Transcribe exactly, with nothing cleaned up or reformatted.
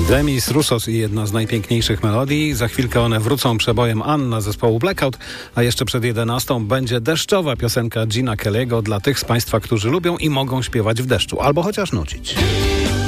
Demis Roussos i jedna z najpiękniejszych melodii. Za chwilkę one wrócą przebojem Anna zespołu Blackout, a jeszcze przed jedenastą będzie deszczowa piosenka Gina Kelly'ego dla tych z Państwa, którzy lubią i mogą śpiewać w deszczu, albo chociaż nucić.